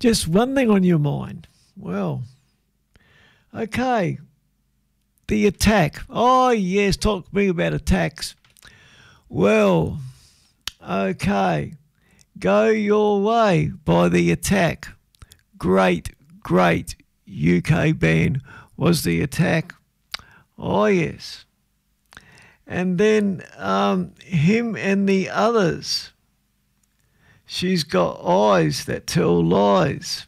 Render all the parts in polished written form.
Just one thing on your mind. Well, okay. The Attack. Oh, yes, talk to me about attacks. Well, okay. Go Your Way by The Attack. Great, great UK band was The Attack. Oh, yes. And then him and the others. She's Got Eyes That Tell Lies.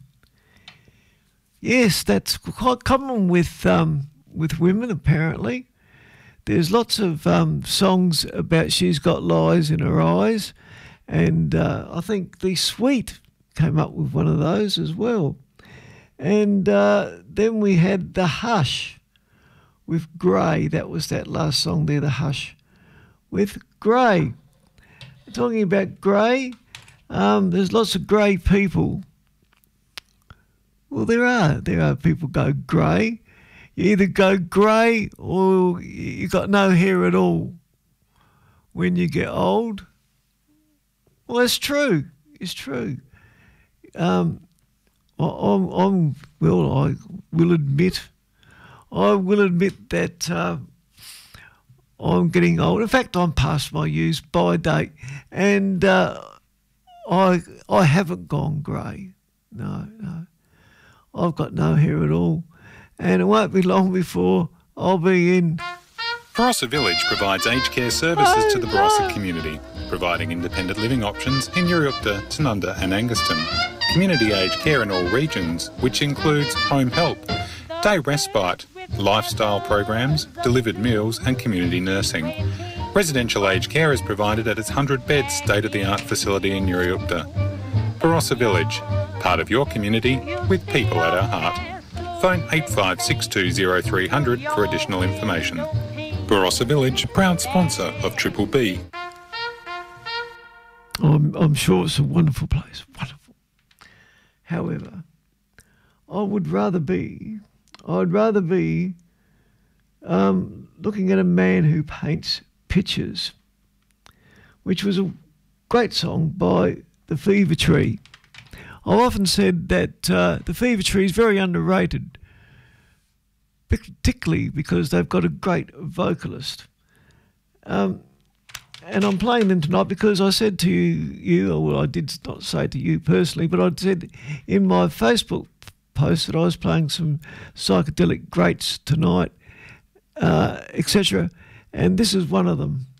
Yes, that's quite common with women, apparently. There's lots of songs about she's got lies in her eyes, and I think The Sweet came up with one of those as well. And then we had The Hush with Grey. That was that last song there, The Hush with Grey. Talking about grey, there's lots of grey people. Well, there are people go grey. You either go grey or you got no hair at all when you get old. Well, that's true. It's true. I will admit that I'm getting old. In fact, I'm past my use by date, and I haven't gone grey. No. I've got no hair at all, and it won't be long before I'll be in. Barossa Village provides aged care services to the Barossa community, providing independent living options in Uriukta, Tanunda and Anguston. Community aged care in all regions, which includes home help, day respite, lifestyle programs, delivered meals and community nursing. Residential aged care is provided at its 100-bed state-of-the-art facility in Uriukta. Barossa Village, part of your community with people at our heart. Phone 85620300 for additional information. Barossa Village, proud sponsor of Triple B. I'm sure it's a wonderful place, wonderful. However, I'd rather be looking at a man who paints pictures, which was a great song by The Fever Tree. I've often said that The Fever Tree is very underrated, particularly because they've got a great vocalist. And I'm playing them tonight because I said to you, well, I did not say to you personally, but I said in my Facebook post that I was playing some psychedelic greats tonight, etc. And this is one of them.